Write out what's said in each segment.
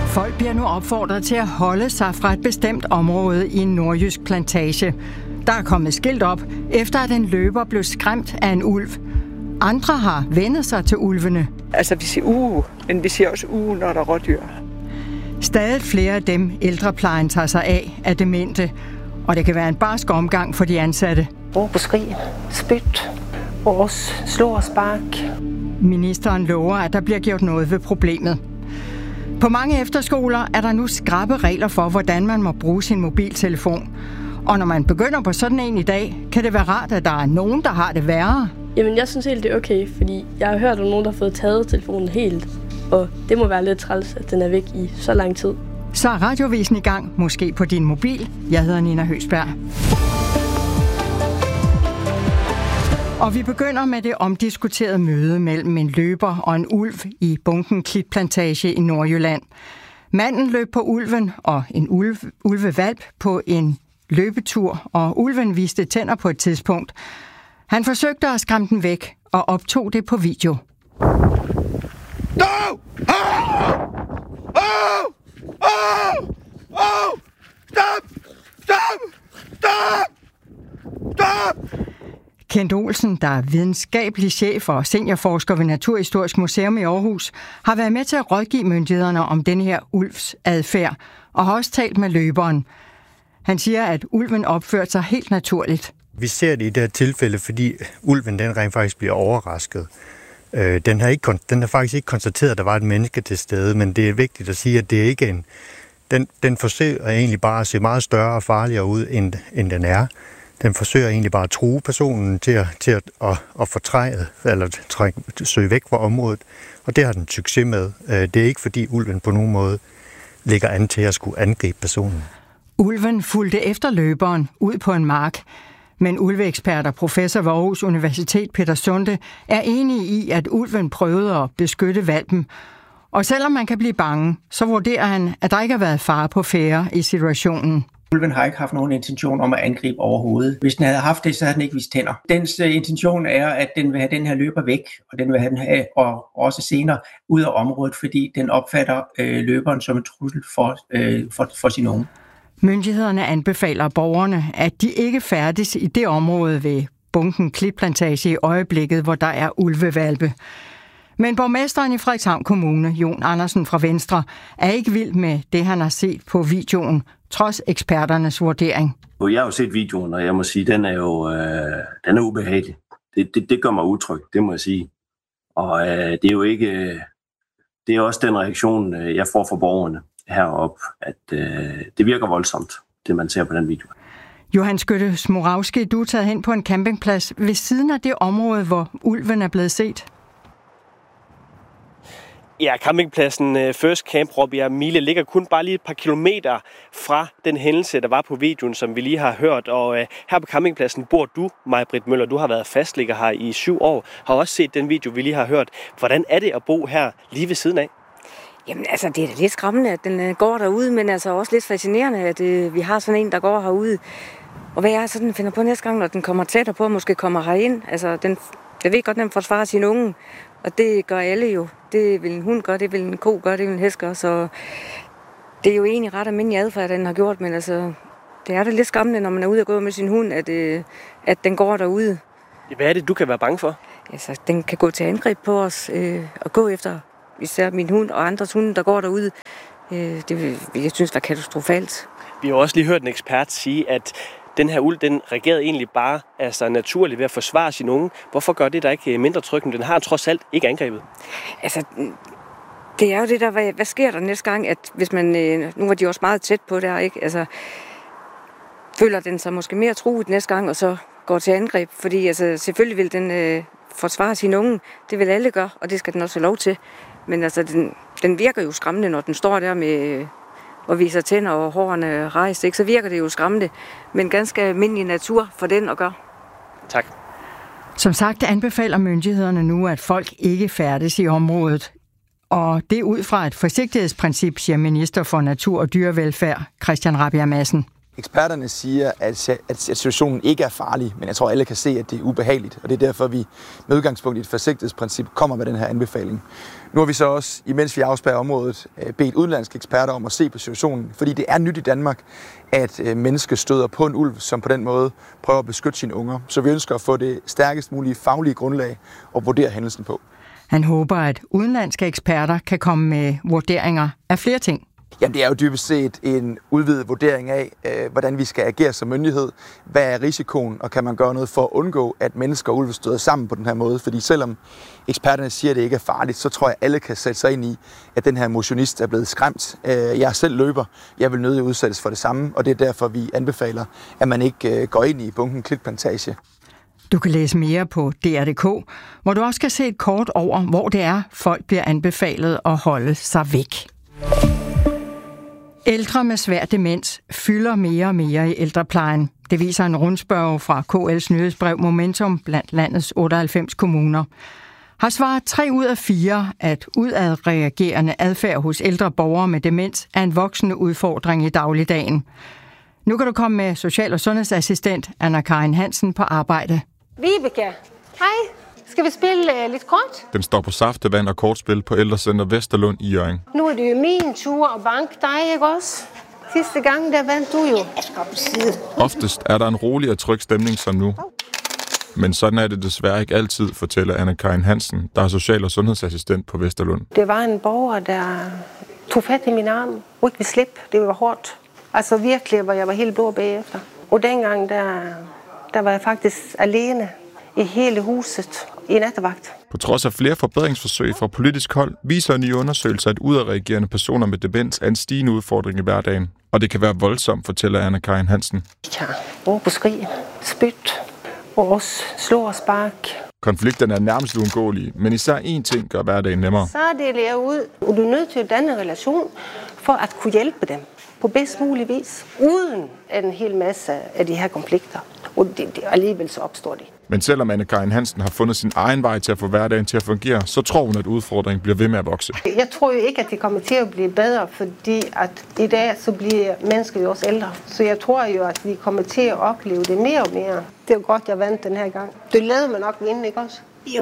Folk bliver nu opfordret til at holde sig fra et bestemt område i en nordjysk plantage. Der er kommet skilt op, efter at en løber blev skræmt af en ulv. Andre har vænnet sig til ulvene. Altså, vi siger men vi siger også når der er rådyr. Stadig flere af dem, ældreplejen tager sig af, er demente. Og det kan være en barsk omgang for de ansatte. Råb og skrig, spyt, og også slå og spark. Ministeren lover, at der bliver gjort noget ved problemet. På mange efterskoler er der nu skrappe regler for, hvordan man må bruge sin mobiltelefon. Og når man begynder på sådan en i dag, kan det være rart, at der er nogen, der har det værre. Jamen, jeg synes helt, det er okay, fordi jeg har hørt om nogen, der har fået taget telefonen helt. Og det må være lidt træls, at den er væk i så lang tid. Så er Radiovisen i gang, måske på din mobil. Jeg hedder Nina Høgsberg. Og vi begynder med det omdiskuterede møde mellem en løber og en ulv i Bunken Klitplantage i Nordjylland. Manden løb på ulven og en ulvevalp på en løbetur, og ulven viste tænder på et tidspunkt. Han forsøgte at skræmme den væk og optog det på video. No! Stop! Kent Olsen, der er videnskabelig chef og seniorforsker ved Naturhistorisk Museum i Aarhus, har været med til at rådgive myndighederne om den her ulvs adfærd, og har også talt med løberen. Han siger, at ulven opførte sig helt naturligt. Vi ser det i det her tilfælde, fordi ulven den rent faktisk bliver overrasket. Den har faktisk ikke konstateret, at der var et menneske til stede, men det er vigtigt at sige, at det ikke er den forsøger egentlig bare at se meget større og farligere ud, end den er. Den forsøger egentlig bare at true personen til at fortræde, eller søge væk fra området, og det har den succes med. Det er ikke fordi ulven på nogen måde ligger an til at skulle angribe personen. Ulven fulgte efter løberen ud på en mark, men ulveekspert og professor ved Aarhus Universitet Peter Sunde er enig i, at ulven prøvede at beskytte hvalpen. Og selvom man kan blive bange, så vurderer han, at der ikke har været fare på færde i situationen. Ulven har ikke haft nogen intention om at angribe overhovedet. Hvis den havde haft det, så havde den ikke vist tænder. Dens intention er, at den vil have den her løber væk, og den vil have den her, og også senere ud af området, fordi den opfatter løberen som en trussel for sin unge. Myndighederne anbefaler borgerne, at de ikke færdes i det område ved Bunken Klitplantage i øjeblikket, hvor der er ulvevalpe. Men borgmesteren i Frederikshavn Kommune, Jon Andersen fra Venstre, er ikke vild med det, han har set på videoen, trods eksperternes vurdering. Jeg har jo set videoen, og jeg må sige, den er ubehagelig. Det gør mig utryg, det må jeg sige. Og det er jo ikke... Det er også den reaktion, jeg får fra borgerne heroppe, at det virker voldsomt, det man ser på den video. Johan Skytte Smoravski, du er taget hen på en campingplads ved siden af det område, hvor ulven er blevet set. Ja, campingpladsen First Camp Robbie Mile ligger kun bare lige et par kilometer fra den hændelse, der var på videoen, som vi lige har hørt. Og her på campingpladsen bor du, Maj-Britt Møller. Du har været fastligger her i 7 år. Har også set den video, vi lige har hørt. Hvordan er det at bo her lige ved siden af? Jamen altså, det er da lidt skræmmende, at den går derude, men altså også lidt fascinerende, at vi har sådan en, der går herude. Og hvad jeg sådan finder på næste gang, når den kommer tættere på, måske kommer herind. Altså, jeg ved godt, den forsvarer sin unge, og det gør alle jo. Det vil en hund gøre, det vil en ko gøre, det vil en hest gøre, så det er jo egentlig ret almindelig adfærd, den har gjort, men altså, det er da lidt skræmmende, når man er ude og gå med sin hund, at den går derude. Hvad er det, du kan være bange for? Altså, den kan gå til angreb på os og gå efter især min hund og andres hunde, der går derude. Det jeg synes var katastrofalt. Vi har også lige hørt en ekspert sige, at den her ulv, den reagerede egentlig bare altså naturligt ved at forsvare sin unge. Hvorfor gør det der ikke mindre tryk? Den har trods alt ikke angrebet. Altså, det er jo det der, hvad sker der næste gang, at hvis man, nu var de også meget tæt på der, ikke? Altså, føler den sig måske mere truet næste gang, og så går til angreb, fordi altså, selvfølgelig vil den forsvare sin unge. Det vil alle gøre, og det skal den også have lov til. Men altså, den virker jo skræmmende, når den står der med og viser tænder og hårene rejst, ikke? Så virker det jo skræmmende, men ganske almindelig natur for den at gøre. Tak. Som sagt anbefaler myndighederne nu, at folk ikke færdes i området. Og det er ud fra et forsigtighedsprincip, siger minister for natur og dyrevelfærd, Christian Rabjerg Madsen. Eksperterne siger, at situationen ikke er farlig, men jeg tror, alle kan se, at det er ubehageligt, og det er derfor, vi med udgangspunkt i et forsigtighedsprincip kommer med den her anbefaling. Nu har vi så også, imens vi afspærrer området, bedt udenlandske eksperter om at se på situationen, fordi det er nyt i Danmark, at mennesker støder på en ulv, som på den måde prøver at beskytte sine unger. Så vi ønsker at få det stærkest mulige faglige grundlag og vurdere hændelsen på. Han håber, at udenlandske eksperter kan komme med vurderinger af flere ting. Jamen, det er jo dybest set en udvidet vurdering af, hvordan vi skal agere som myndighed. Hvad er risikoen, og kan man gøre noget for at undgå, at mennesker og ulve støder sammen på den her måde? Fordi selvom eksperterne siger, at det ikke er farligt, så tror jeg, at alle kan sætte sig ind i, at den her motionist er blevet skræmt. Jeg er selv løber. Jeg vil nødig udsættes for det samme, og det er derfor, vi anbefaler, at man ikke går ind i bunken klitplantage. Du kan læse mere på DR.dk, hvor du også kan se et kort over, hvor det er, folk bliver anbefalet at holde sig væk. Ældre med svær demens fylder mere og mere i ældreplejen. Det viser en rundspørge fra KL's nyhedsbrev Momentum blandt landets 98 kommuner. Har svaret 3 ud af 4, at udadreagerende adfærd hos ældre borgere med demens er en voksende udfordring i dagligdagen. Nu kan du komme med social- og sundhedsassistent Anna-Karin Hansen på arbejde. Vibeke, hej. Skal vi spille lidt kort? Den står på saftevand og kortspil på Ældrecenter Vesterlund i Hjørring. Nu er det jo min tur at banke dig, ikke også? Sidste gang, der vandt du jo. Jeg skal på side. Oftest er der en rolig og tryg stemning som nu. Men sådan er det desværre ikke altid, fortæller Anna-Karin Hansen, der er social- og sundhedsassistent på Vesterlund. Det var en borger, der tog fat i min arm og ikke ville slippe. Det var hårdt. Altså virkelig, hvor jeg var helt blå bagefter. Og dengang, der var jeg faktisk alene i hele huset i nattevagt. På trods af flere forbedringsforsøg fra politisk hold, viser en ny undersøgelse, at udadreagerende personer med demens er en stigende udfordring i hverdagen. Og det kan være voldsomt, fortæller Anna-Karin Hansen. Ja, råb og skrig, spyt og også slå og spark. Konflikterne er nærmest uundgåelige, men især én ting gør hverdagen nemmere. Så deler jeg ud, og du er nødt til at danne en relation for at kunne hjælpe dem på bedst mulig vis, uden en hel masse af de her konflikter. Og alligevel så opstår de. Men selvom Anna-Karin Hansen har fundet sin egen vej til at få hverdagen til at fungere, så tror hun, at udfordringen bliver ved med at vokse. Jeg tror jo ikke, at det kommer til at blive bedre, fordi at i dag så bliver mennesker jo også ældre. Så jeg tror jo, at vi kommer til at opleve det mere og mere. Det er jo godt, jeg vandt den her gang. Det lavede man nok vinde, ikke også? Jo.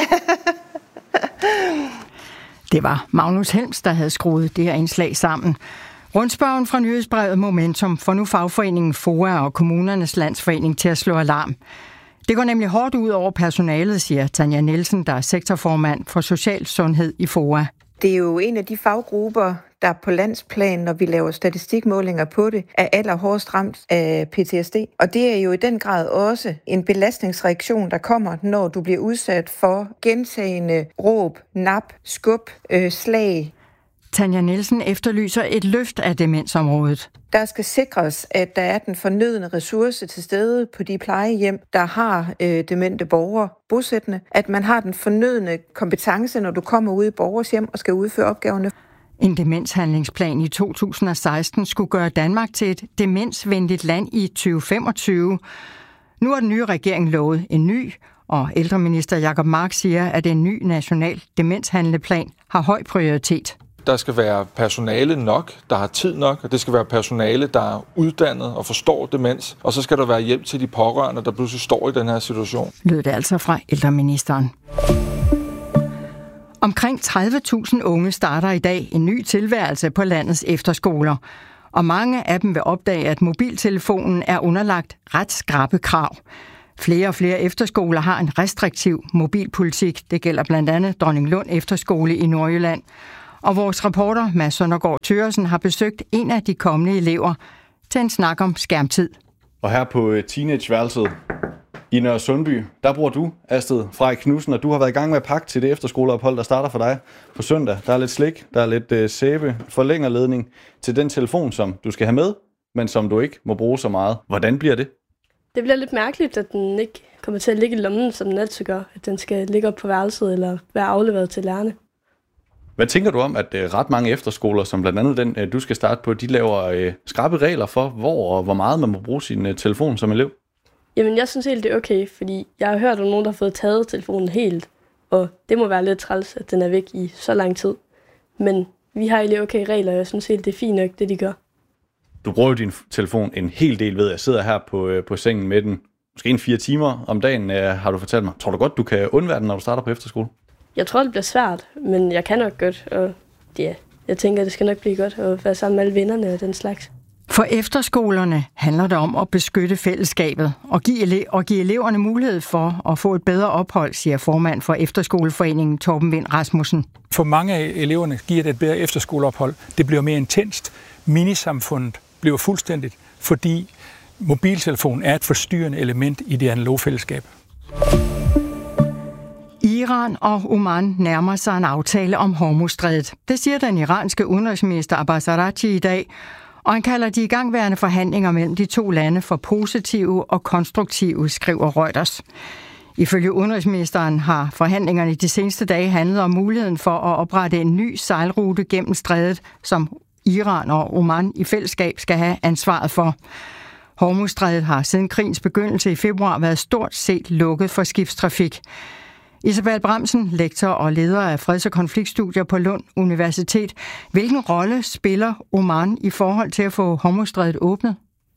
Det var Magnus Helms, der havde skruet det her indslag sammen. Rundspørgen fra nyhedsbrevet Momentum får nu fagforeningen FOA og Kommunernes Landsforening til at slå alarm. Det går nemlig hårdt ud over personalet, siger Tanja Nielsen, der er sektorformand for social sundhed i FOA. Det er jo en af de faggrupper, der på landsplan, når vi laver statistikmålinger på det, er allerhårdest ramt af PTSD. Og det er jo i den grad også en belastningsreaktion, der kommer, når du bliver udsat for gentagende råb, nap, skub, slag. Tanja Nielsen efterlyser et løft af demensområdet. Der skal sikres, at der er den fornødne ressource til stede på de plejehjem, der har demente borgere bosættende. At man har den fornødne kompetence, når du kommer ud i borgers hjem og skal udføre opgaverne. En demenshandlingsplan i 2016 skulle gøre Danmark til et demensvenligt land i 2025. Nu har den nye regering lovet en ny, og ældreminister Jacob Mark siger, at en ny national demenshandleplan har høj prioritet. Der skal være personale nok, der har tid nok, og det skal være personale, der er uddannet og forstår demens. Og så skal der være hjælp til de pårørende, der pludselig står i den her situation. Lød det altså fra ældreministeren. Omkring 30.000 unge starter i dag en ny tilværelse på landets efterskoler. Og mange af dem vil opdage, at mobiltelefonen er underlagt ret skrappe krav. Flere og flere efterskoler har en restriktiv mobilpolitik. Det gælder blandt andet Dronninglund Efterskole i Nordjylland. Og vores reporter Mads Søndergaard Thøgersen har besøgt en af de kommende elever til en snak om skærmtid. Og her på teenageværelset i Nørre Sundby, der bor du, Astrid Frey Knudsen, og du har været i gang med at pakke til det efterskoleophold, der starter for dig på søndag. Der er lidt slik, der er lidt sæbe, forlængerledning til den telefon, som du skal have med, men som du ikke må bruge så meget. Hvordan bliver det? Det bliver lidt mærkeligt, at den ikke kommer til at ligge i lommen, som den altid gør. At den skal ligge op på værelset eller være afleveret til lærerne. Hvad tænker du om, at ret mange efterskoler, som blandt andet den, du skal starte på, de laver skrappe regler for, hvor og hvor meget man må bruge sin telefon som elev? Jamen, jeg synes helt, det er okay, fordi jeg har hørt om nogen, der har fået taget telefonen helt, og det må være lidt træls, at den er væk i så lang tid. Men vi har egentlig okay regler, og jeg synes helt, det er fint nok, det de gør. Du bruger jo din telefon en hel del, ved jeg. Sidder her på sengen med den. Måske 4 timer om dagen, har du fortalt mig. Tror du godt, du kan undvære den, når du starter på efterskole? Jeg tror, det bliver svært, men jeg kan nok godt, og ja, jeg tænker, det skal nok blive godt at være sammen med alle vennerne og den slags. For efterskolerne handler det om at beskytte fællesskabet og give eleverne mulighed for at få et bedre ophold, siger formand for Efterskoleforeningen Torben Wind Rasmussen. For mange af eleverne giver det et bedre efterskoleophold. Det bliver mere intenst. Minisamfundet bliver fuldstændigt, fordi mobiltelefonen er et forstyrrende element i det analoge fællesskab. Iran og Oman nærmer sig en aftale om Hormuzstrædet. Det siger den iranske udenrigsminister Abbas Araghchi i dag, og han kalder de igangværende forhandlinger mellem de to lande for positive og konstruktive, skriver Reuters. Ifølge udenrigsministeren har forhandlingerne de seneste dage handlet om muligheden for at oprette en ny sejlrute gennem strædet, som Iran og Oman i fællesskab skal have ansvaret for. Hormuzstrædet har siden krigens begyndelse i februar været stort set lukket for skibstrafik. Isabel Bramsen, lektor og leder af freds- og konfliktstudier på Lund Universitet. Hvilken rolle spiller Oman i forhold til at få Hormuzstrædet åbnet?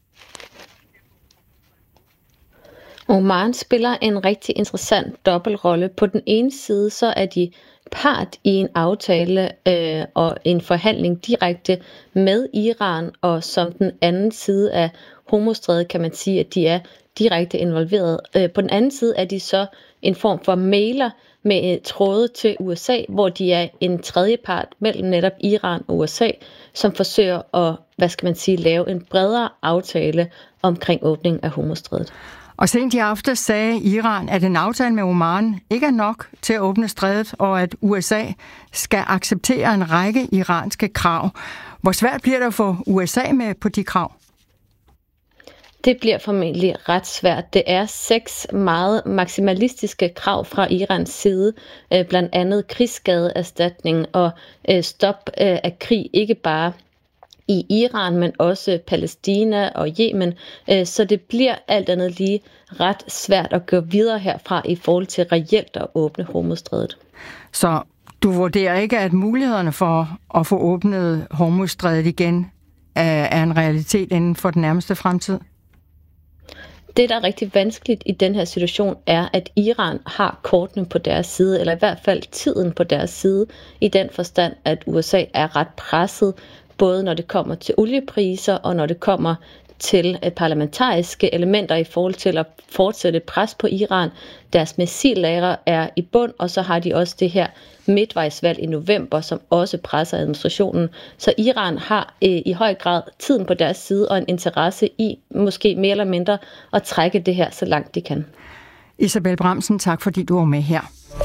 Oman spiller en rigtig interessant dobbeltrolle. På den ene side så er de part i en aftale og en forhandling direkte med Iran, og som den anden side af Hormuzstrædet kan man sige, at de er direkte involveret. På den anden side er de så en form for mailer med tråde til USA, hvor de er en tredje part mellem netop Iran og USA, som forsøger at, lave en bredere aftale omkring åbningen af Hormuzstrædet. Og sent i aften sagde Iran, at en aftale med Oman ikke er nok til at åbne strædet, og at USA skal acceptere en række iranske krav. Hvor svært bliver det at få USA med på de krav? Det bliver formentlig ret svært. Det er 6 meget maksimalistiske krav fra Irans side, blandt andet krigsskadeerstatning og stop af krig, ikke bare i Iran, men også Palæstina og Yemen. Så det bliver alt andet lige ret svært at gå videre herfra i forhold til reelt at åbne Hormuzstrædet. Så du vurderer ikke, at mulighederne for at få åbnet Hormuzstrædet igen er en realitet inden for den nærmeste fremtid? Det, der er rigtig vanskeligt i den her situation, er, at Iran har kortene på deres side, eller i hvert fald tiden på deres side, i den forstand, at USA er ret presset, både når det kommer til oliepriser, og når det kommer til parlamentariske elementer i forhold til at fortsætte pres på Iran. Deres missillager er i bund, og så har de også det her midtvejsvalg i november, som også presser administrationen. Så Iran har i høj grad tiden på deres side og en interesse i, måske mere eller mindre, at trække det her så langt de kan. Isabel Bramsen, tak fordi du var med her.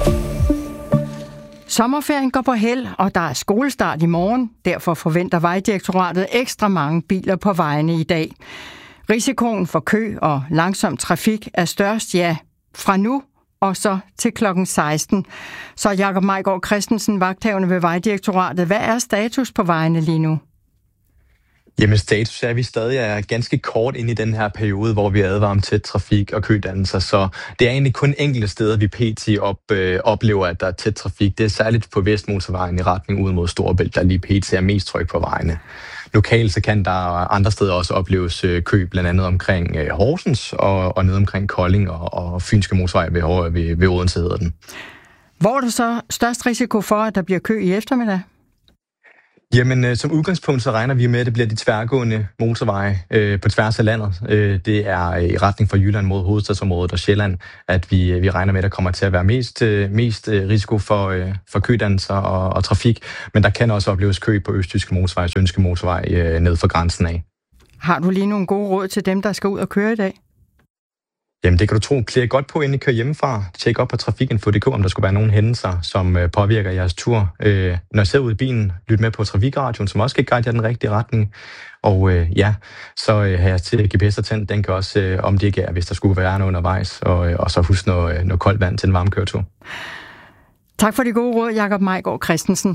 Sommerferien går på held, og der er skolestart i morgen. Derfor forventer Vejdirektoratet ekstra mange biler på vejene i dag. Risikoen for kø og langsom trafik er størst, fra nu og så til klokken 16. Så Jakob Mejgaard Christensen, vagthavende ved Vejdirektoratet. Hvad er status på vejene lige nu? Jamen status er, at vi stadig er ganske kort inde i den her periode, hvor vi advarer om tæt trafik og kødannelser. Så det er egentlig kun enkelte steder, vi pt. Oplever, at der er tæt trafik. Det er særligt på Vestmotorvejen i retning ud mod Storebælt, der lige pt. Er mest tryk på vejene. Lokalt så kan der andre steder også opleves kø, blandt andet omkring Horsens og ned omkring Kolding og Fynske Motorvej ved Odense hedder den. Hvor er der så størst risiko for, at der bliver kø i eftermiddag? Jamen, som udgangspunkt så regner vi med, at det bliver de tværgående motorveje på tværs af landet. Det er i retning fra Jylland mod hovedstadsområdet og Sjælland, at vi regner med, at der kommer til at være mest risiko for kødannelser og trafik. Men der kan også opleves kø på Østjyske Motorvej og Sønderjyske Motorvej ned for grænsen af. Har du lige nogle gode råd til dem, der skal ud og køre i dag? Jamen, det kan du tro. Klæd godt på, inden I kører hjemmefra. Tjek op på trafikinfo.dk, om der skulle være nogle hændelser, som påvirker jeres tur. Når I sidder ude i bilen, lyt med på trafikradioen, som også kan guide jer den rigtige retning. Og så har jeg til GPS tændt. Den kan også omdirigere, hvis der skulle være noget undervejs. Og så husk noget koldt vand til en varm køretur. Tak for de gode råd, Jakob Mejgaard Christensen.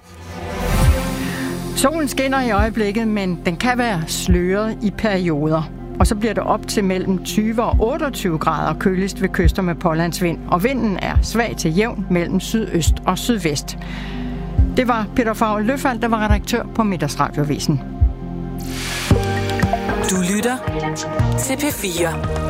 Solen skinner i øjeblikket, men den kan være sløret i perioder. Og så bliver det op til mellem 20 og 28 grader køligst ved kyster med pålandsvind, og vinden er svag til jævn mellem sydøst og sydvest. Det var Peter Favre Løfald, der var redaktør på Middagsradioavisen. Du lytter til P4.